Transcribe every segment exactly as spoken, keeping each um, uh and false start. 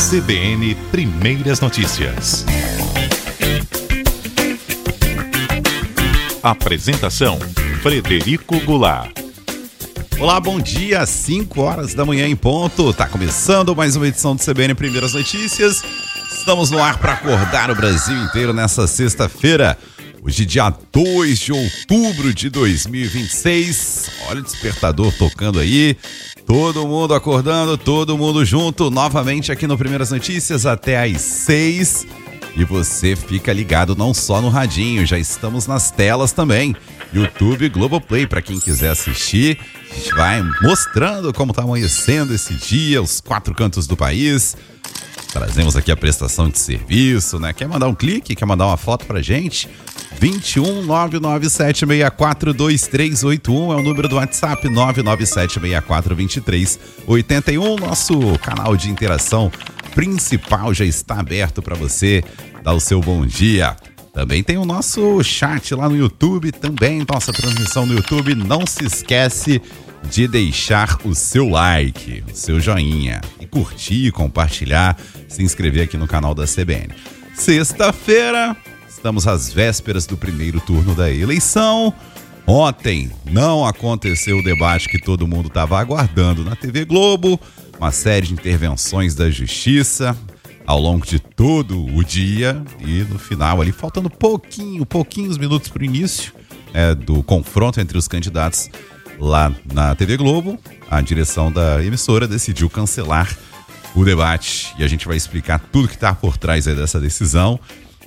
C B N Primeiras Notícias. Apresentação: Frederico Goulart. Olá, bom dia, cinco horas da manhã em ponto. Tá começando mais uma edição do C B N Primeiras Notícias. Estamos no ar para acordar o Brasil inteiro nessa sexta-feira. Hoje, dia dois de outubro de dois mil e vinte e seis. Olha o despertador tocando aí. Todo mundo acordando, todo mundo junto. Novamente aqui no Primeiras Notícias até às seis. E você fica ligado não só no radinho, já estamos nas telas também. YouTube e Globoplay, para quem quiser assistir. A gente vai mostrando como está amanhecendo esse dia, os quatro cantos do país. Trazemos aqui a prestação de serviço, né? Quer mandar um clique? Quer mandar uma foto pra gente? vinte e um, nove nove sete seis quatro, dois três oito um é o número do WhatsApp, nove nove sete seis quatro, dois três oito um. Nosso canal de interação principal já está aberto para você dar o seu bom dia. Também tem o nosso chat lá no YouTube, também nossa transmissão no YouTube. Não se esquece de deixar o seu like, o seu joinha, e curtir, compartilhar, se inscrever aqui no canal da C B N. Sexta-feira, estamos às vésperas do primeiro turno da eleição. Ontem não aconteceu o debate que todo mundo estava aguardando na T V Globo, uma série de intervenções da Justiça ao longo de todo o dia e no final ali, faltando pouquinho, pouquinhos minutos para o início é, do confronto entre os candidatos lá na T V Globo, a direção da emissora decidiu cancelar o debate e a gente vai explicar tudo que está por trás aí dessa decisão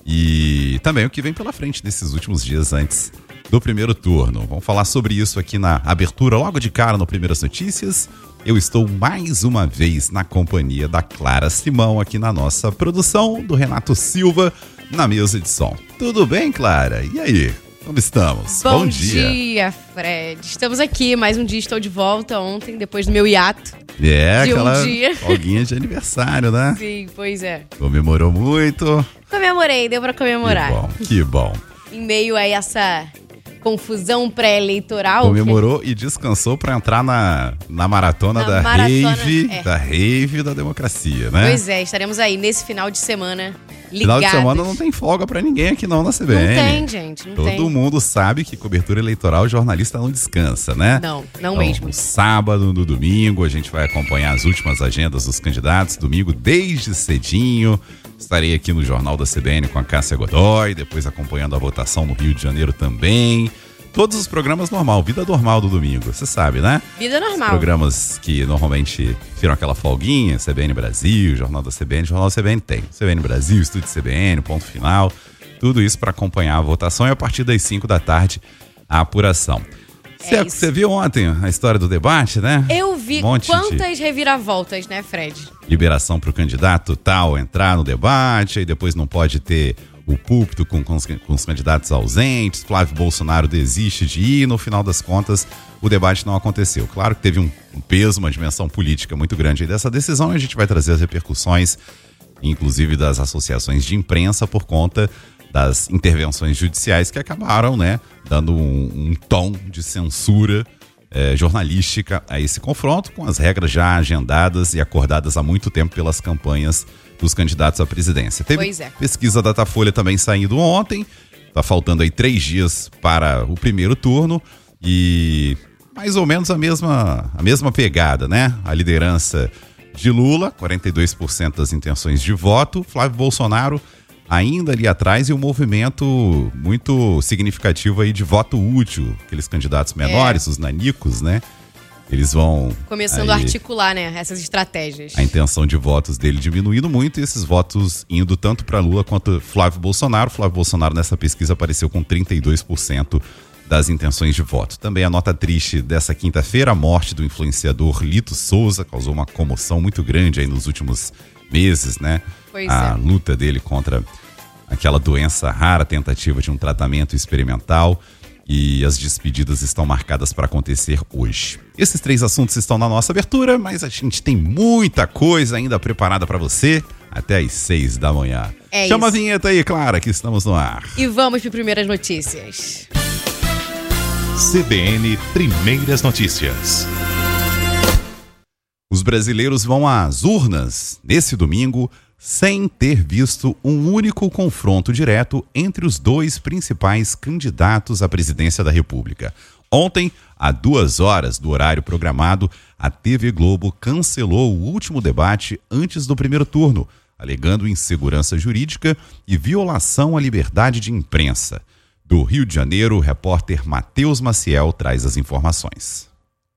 e também o que vem pela frente nesses últimos dias antes do primeiro turno. Vamos falar sobre isso aqui na abertura, logo de cara no Primeiras Notícias. Eu estou mais uma vez na companhia da Clara Simão aqui na nossa produção, do Renato Silva na mesa de som. Tudo bem, Clara? E aí? Como estamos? Bom, Bom dia. Bom dia, Fred. Estamos aqui, mais um dia, estou de volta ontem, depois do meu hiato. É, de aquela um dia. folguinha de aniversário, né? Sim, pois é. Comemorou muito. Comemorei, deu pra comemorar. Que bom, que bom. Em meio a essa confusão pré-eleitoral. Comemorou que... e descansou para entrar na, na maratona na da maratona, rave, é. da rave da democracia, né? Pois é, estaremos aí nesse final de semana ligados. Final de semana não tem folga para ninguém aqui não na C B N. Não tem, gente, não Todo tem. Todo mundo sabe que cobertura eleitoral, o jornalista não descansa, né? Não, não então, mesmo. No sábado, no domingo, a gente vai acompanhar as últimas agendas dos candidatos. Domingo, desde cedinho, estarei aqui no Jornal da C B N com a Cássia Godoy, depois acompanhando a votação no Rio de Janeiro também. Todos os programas normal, vida normal do domingo, você sabe, né? Vida normal. Os programas que normalmente viram aquela folguinha, C B N Brasil, Jornal da C B N, Jornal da C B N tem. C B N Brasil, Estúdio C B N, Ponto Final, tudo isso para acompanhar a votação e a partir das cinco da tarde a apuração. Você É viu ontem a história do debate, né? Eu vi um monte quantas de reviravoltas, né, Fred? liberação para o candidato tal entrar no debate, aí depois não pode ter o púlpito com, com, os, com os candidatos ausentes, Flávio Bolsonaro desiste de ir, no final das contas o debate não aconteceu. Claro que teve um, um peso, uma dimensão política muito grande aí dessa decisão e a gente vai trazer as repercussões, inclusive das associações de imprensa, por conta das intervenções judiciais que acabaram, né, dando um, um tom de censura eh, jornalística a esse confronto, com as regras já agendadas e acordadas há muito tempo pelas campanhas dos candidatos à presidência. Teve Pois é. pesquisa Datafolha também saindo ontem, tá faltando aí três dias para o primeiro turno e mais ou menos a mesma, a mesma pegada, né? A liderança de Lula, quarenta e dois por cento das intenções de voto, Flávio Bolsonaro ainda ali atrás e um movimento muito significativo aí de voto útil, aqueles candidatos menores, é. os nanicos, né? Eles vão... Começando aí, a articular, né, essas estratégias. A intenção de votos dele diminuindo muito e esses votos indo tanto para Lula quanto Flávio Bolsonaro. Flávio Bolsonaro nessa pesquisa apareceu com trinta e dois por cento das intenções de voto. Também a nota triste dessa quinta-feira, a morte do influenciador Lito Souza, causou uma comoção muito grande aí nos últimos meses, né? Pois a é. luta dele contra aquela doença rara, tentativa de um tratamento experimental. E as despedidas estão marcadas para acontecer hoje. Esses três assuntos estão na nossa abertura, mas a gente tem muita coisa ainda preparada para você até às seis da manhã. É Chama isso. a vinheta aí, Clara, que estamos no ar. E vamos para primeiras notícias. C B N Primeiras Notícias. Os brasileiros vão às urnas nesse domingo sem ter visto um único confronto direto entre os dois principais candidatos à presidência da República. Ontem, a duas horas do horário programado, a T V Globo cancelou o último debate antes do primeiro turno, alegando insegurança jurídica e violação à liberdade de imprensa. Do Rio de Janeiro, o repórter Matheus Maciel traz as informações.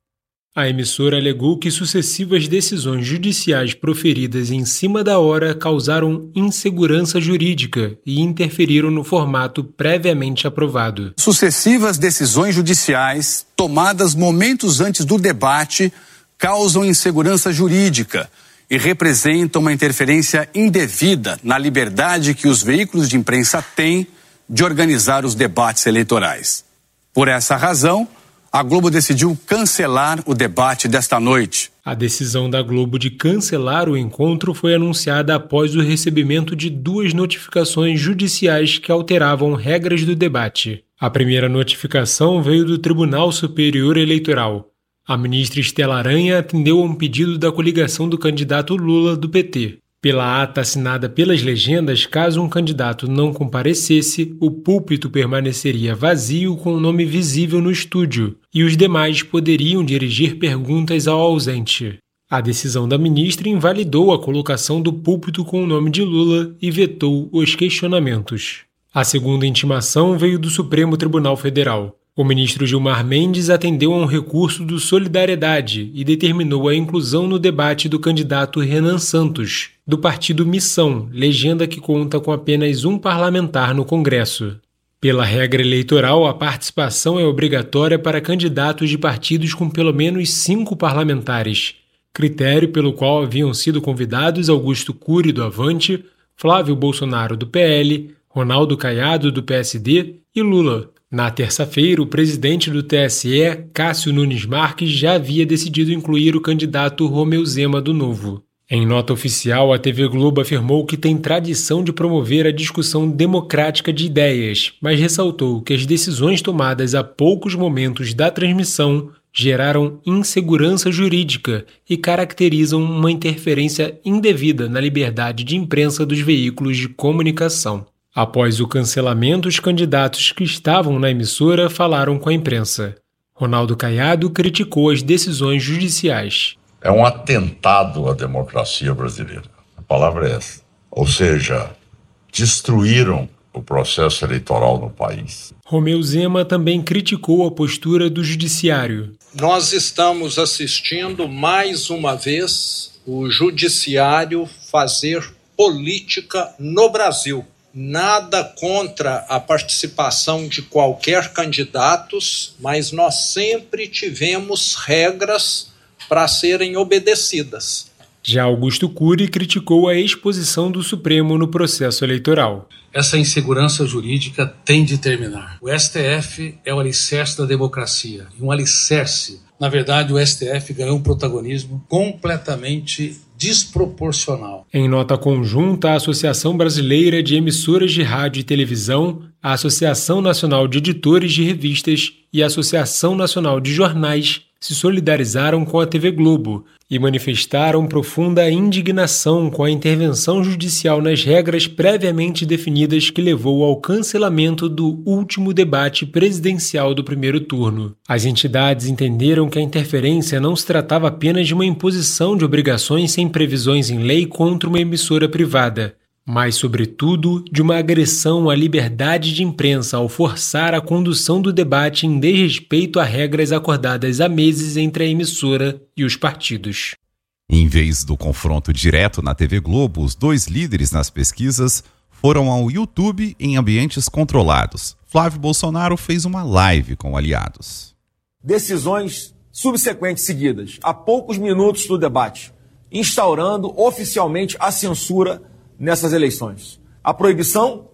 A emissora alegou que sucessivas decisões judiciais proferidas em cima da hora causaram insegurança jurídica e interferiram no formato previamente aprovado. Sucessivas decisões judiciais tomadas momentos antes do debate causam insegurança jurídica e representam uma interferência indevida na liberdade que os veículos de imprensa têm de organizar os debates eleitorais. Por essa razão, a Globo decidiu cancelar o debate desta noite. A decisão da Globo de cancelar o encontro foi anunciada após o recebimento de duas notificações judiciais que alteravam regras do debate. A primeira notificação veio do Tribunal Superior Eleitoral. A ministra Estela Aranha atendeu a um pedido da coligação do candidato Lula do P T. Pela ata assinada pelas legendas, caso um candidato não comparecesse, o púlpito permaneceria vazio com o nome visível no estúdio, e os demais poderiam dirigir perguntas ao ausente. A decisão da ministra invalidou a colocação do púlpito com o nome de Lula e vetou os questionamentos. A segunda intimação veio do Supremo Tribunal Federal. O ministro Gilmar Mendes atendeu a um recurso do Solidariedade e determinou a inclusão no debate do candidato Renan Santos, do partido Missão, legenda que conta com apenas um parlamentar no Congresso. Pela regra eleitoral, a participação é obrigatória para candidatos de partidos com pelo menos cinco parlamentares, critério pelo qual haviam sido convidados Augusto Cury, do Avante, Flávio Bolsonaro, do P L, Ronaldo Caiado, do P S D e Lula. Na terça-feira, o presidente do T S E, Cássio Nunes Marques, já havia decidido incluir o candidato Romeu Zema, do Novo. Em nota oficial, a T V Globo afirmou que tem tradição de promover a discussão democrática de ideias, mas ressaltou que as decisões tomadas a poucos momentos da transmissão geraram insegurança jurídica e caracterizam uma interferência indevida na liberdade de imprensa dos veículos de comunicação. Após o cancelamento, os candidatos que estavam na emissora falaram com a imprensa. Ronaldo Caiado criticou as decisões judiciais. É um atentado à democracia brasileira. A palavra é essa. Ou seja, destruíram o processo eleitoral no país. Romeu Zema também criticou a postura do judiciário. Nós estamos assistindo mais uma vez o judiciário fazer política no Brasil. Nada contra a participação de qualquer candidato, mas nós sempre tivemos regras para serem obedecidas. Já Augusto Cury criticou a exposição do Supremo no processo eleitoral. Essa insegurança jurídica tem de terminar. O S T F é o alicerce da democracia. E um alicerce, na verdade, o S T F ganhou um protagonismo completamente desproporcional. Em nota conjunta, a Associação Brasileira de Emissoras de Rádio e Televisão, a Associação Nacional de Editores de Revistas e a Associação Nacional de Jornais se solidarizaram com a T V Globo e manifestaram profunda indignação com a intervenção judicial nas regras previamente definidas que levou ao cancelamento do último debate presidencial do primeiro turno. As entidades entenderam que a interferência não se tratava apenas de uma imposição de obrigações sem previsões em lei contra uma emissora privada, mas, sobretudo, de uma agressão à liberdade de imprensa ao forçar a condução do debate em desrespeito a regras acordadas há meses entre a emissora e os partidos. Em vez do confronto direto na T V Globo, os dois líderes nas pesquisas foram ao YouTube em ambientes controlados. Flávio Bolsonaro fez uma live com aliados. Decisões subsequentes seguidas, a poucos minutos do debate, instaurando oficialmente a censura nessas eleições. A proibição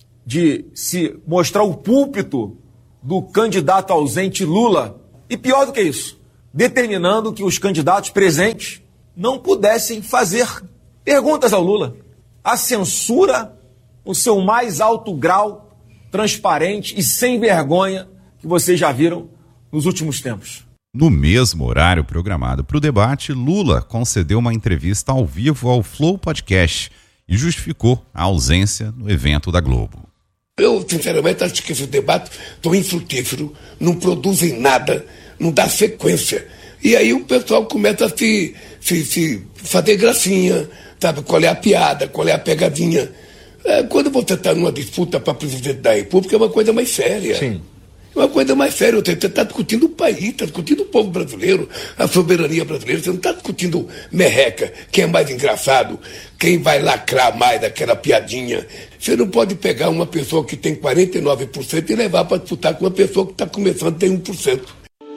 de se mostrar o púlpito do candidato ausente Lula. E pior do que isso, determinando que os candidatos presentes não pudessem fazer perguntas ao Lula. A censura, o seu mais alto grau, transparente e sem vergonha, que vocês já viram nos últimos tempos. No mesmo horário programado para o debate, Lula concedeu uma entrevista ao vivo ao Flow Podcast e justificou a ausência no evento da Globo. Eu, sinceramente, acho que esse debate tão infrutífero, não produzem nada, não dá sequência. E aí o pessoal começa a se, se, se fazer gracinha, sabe? Qual é a piada, qual é a pegadinha. É, quando você está numa disputa para presidente da República, é uma coisa mais séria. Sim. É uma coisa mais séria. Você está discutindo o país, está discutindo o povo brasileiro, a soberania brasileira. Você não está discutindo merreca, quem é mais engraçado, quem vai lacrar mais daquela piadinha. Você não pode pegar uma pessoa que tem quarenta e nove por cento e levar para disputar com uma pessoa que está começando a ter um por cento.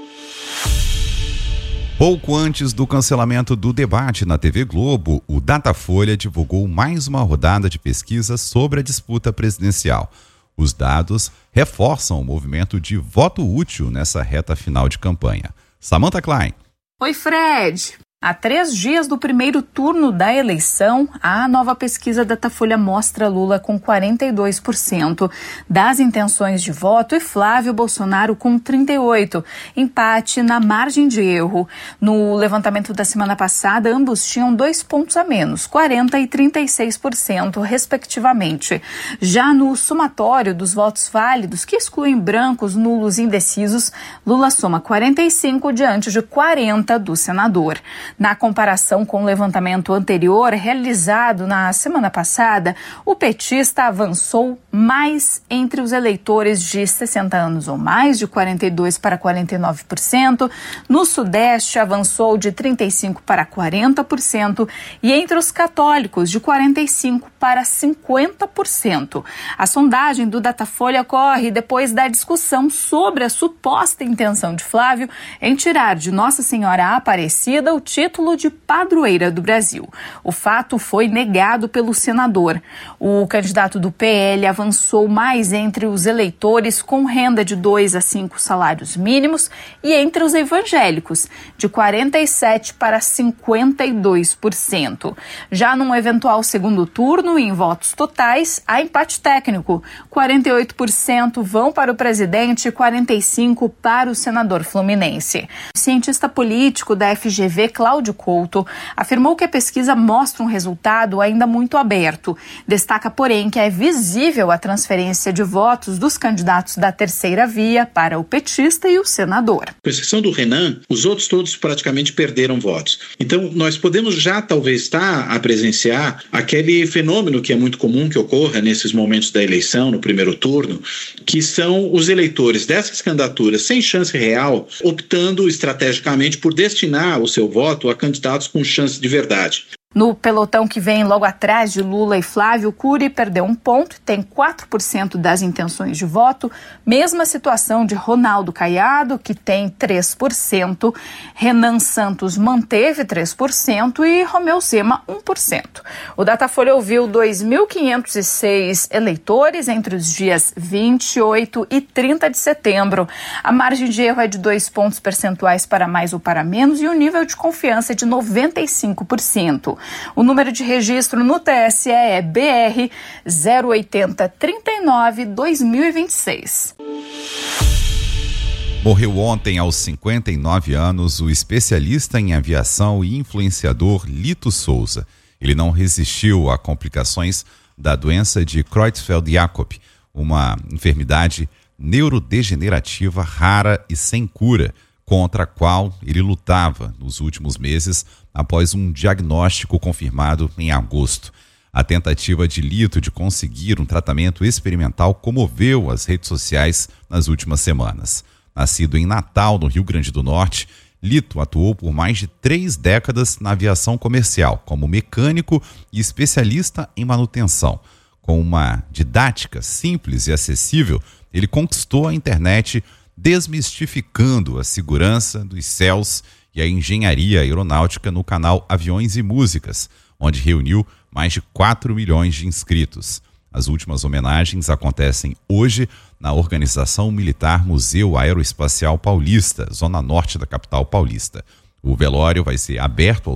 Pouco antes do cancelamento do debate na T V Globo, o Datafolha divulgou mais uma rodada de pesquisa sobre a disputa presidencial. Os dados reforçam o movimento de voto útil nessa reta final de campanha. Samantha Klein. Oi, Fred. Há três dias do primeiro turno da eleição, a nova pesquisa Datafolha mostra Lula com quarenta e dois por cento das intenções de voto e Flávio Bolsonaro com trinta e oito por cento, empate na margem de erro. No levantamento da semana passada, ambos tinham dois pontos a menos, quarenta por cento e trinta e seis por cento, respectivamente. Já no somatório dos votos válidos, que excluem brancos, nulos e indecisos, Lula soma quarenta e cinco diante de quarenta do senador. Na comparação com o levantamento anterior, realizado na semana passada, o petista avançou mais entre os eleitores de sessenta anos ou mais, de quarenta e dois por cento para quarenta e nove por cento. No Sudeste, avançou de trinta e cinco por cento para quarenta por cento. E entre os católicos, de quarenta e cinco por cento para cinquenta por cento. A sondagem do Datafolha ocorre depois da discussão sobre a suposta intenção de Flávio em tirar de Nossa Senhora Aparecida o título de padroeira do Brasil. O fato foi negado pelo senador. O candidato do P L avançou mais entre os eleitores com renda de dois a cinco salários mínimos e entre os evangélicos, de quarenta e sete por cento para cinquenta e dois por cento. Já num eventual segundo turno, em votos totais, há empate técnico. quarenta e oito por cento vão para o presidente e quarenta e cinco por cento para o senador fluminense. O cientista político da F G V, Cláudio Couto, afirmou que a pesquisa mostra um resultado ainda muito aberto. Destaca, porém, que é visível a transferência de votos dos candidatos da terceira via para o petista e o senador. Com exceção do Renan, os outros todos praticamente perderam votos. Então, nós podemos já talvez estar a presenciar aquele fenômeno que é muito comum que ocorra nesses momentos da eleição, no primeiro turno, que são os eleitores dessas candidaturas sem chance real, optando estrategicamente por destinar o seu voto a candidatos com chance de verdade. No pelotão que vem logo atrás de Lula e Flávio, Cury perdeu um ponto, tem quatro por cento das intenções de voto. Mesma situação de Ronaldo Caiado, que tem três por cento. Renan Santos manteve três por cento e Romeu Zema um por cento. O Datafolha ouviu dois mil quinhentos e seis eleitores entre os dias vinte e oito e trinta de setembro. A margem de erro é de dois pontos percentuais para mais ou para menos e o nível de confiança é de noventa e cinco por cento. O número de registro no T S E é B R zero oito zero três nove dois mil e vinte e seis. Morreu ontem, aos cinquenta e nove anos, o especialista em aviação e influenciador Lito Souza. Ele não resistiu a complicações da doença de Creutzfeldt-Jakob, uma enfermidade neurodegenerativa rara e sem cura, contra a qual ele lutava nos últimos meses após um diagnóstico confirmado em agosto. A tentativa de Lito de conseguir um tratamento experimental comoveu as redes sociais nas últimas semanas. Nascido em Natal, no Rio Grande do Norte, Lito atuou por mais de três décadas na aviação comercial, como mecânico e especialista em manutenção. Com uma didática simples e acessível, ele conquistou a internet desmistificando a segurança dos céus e a engenharia aeronáutica no canal Aviões e Músicas, onde reuniu mais de quatro milhões de inscritos. As últimas homenagens acontecem hoje na Organização Militar Museu Aeroespacial Paulista, zona norte da capital paulista. O velório vai ser aberto